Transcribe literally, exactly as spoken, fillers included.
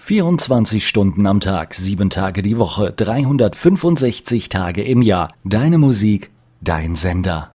vierundzwanzig Stunden am Tag, sieben Tage die Woche, dreihundertfünfundsechzig Tage im Jahr. Deine Musik, dein Sender.